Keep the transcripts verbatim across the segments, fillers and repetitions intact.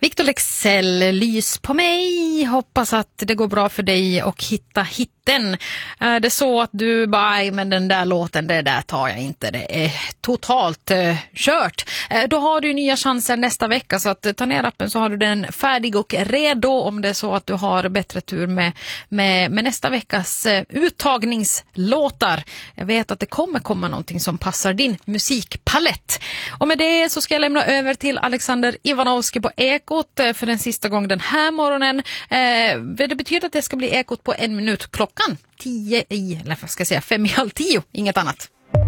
Victor Leksell, lys på mig. Hoppas att det går bra för dig och hitta hitten. Är det så att du bara, men den där låten, det där tar jag inte. Det är totalt uh, kört. Uh, då har du nya chanser nästa vecka, så att uh, ta ner appen så har du den färdig och redo om det är så att du har bättre tur med, med, med nästa veckas uh, uttagningslåtar. Jag vet att det kommer komma någonting som passar din musikpalett. Och med det så ska jag lämna över till Alexander Ivanovski på Ekot för den sista gången den här morgonen. Eh, det betyder att det ska bli Ekot på en minut klockan tio i, eller vad ska jag säga, fem i halv tio, inget annat.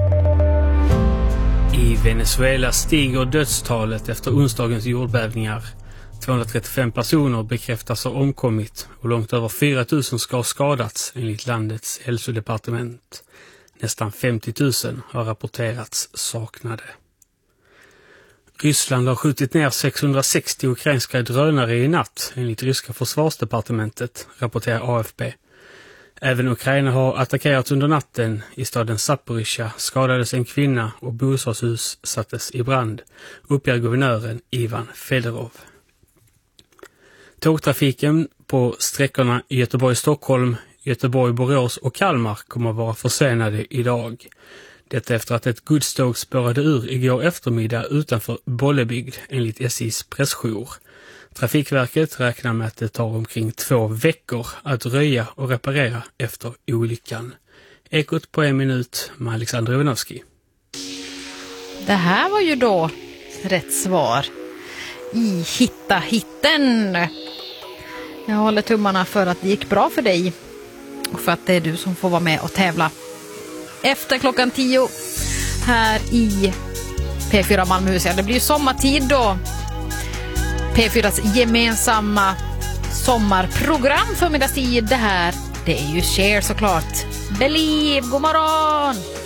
I Venezuela stiger dödstalet efter onsdagens jordbävningar. tvåhundratrettiofem personer bekräftas ha omkommit och långt över fyra tusen ska ha skadats enligt landets hälsodepartement. Nästan femtio tusen har rapporterats saknade. Ryssland har skjutit ner sexhundrasextio ukrainska drönare i natt, enligt ryska försvarsdepartementet, rapporterar A F P. Även Ukraina har attackerats under natten. I staden Zaporizjzja skadades en kvinna och bostadshus sattes i brand, uppger guvernören Ivan Fedorov. Tågtrafiken på sträckorna Göteborg-Stockholm, Göteborg-Borås och Kalmar kommer att vara försenade idag. Detta efter att ett godståg spårade ur igår eftermiddag utanför Bollebygd, enligt S I:s pressjour. Trafikverket räknar med att det tar omkring två veckor att röja och reparera efter olyckan. Ekot på en minut med Alexander Ivanovski. Det här var ju då rätt svar i Hitta hitten. Jag håller tummarna för att det gick bra för dig och för att det är du som får vara med och tävla efter klockan tio här i P fyra Malmöhus. Ja, det blir ju sommartid då. P fyras gemensamma sommarprogram förmiddagstid. Det här, det är ju Cher såklart. Believe, god morgon!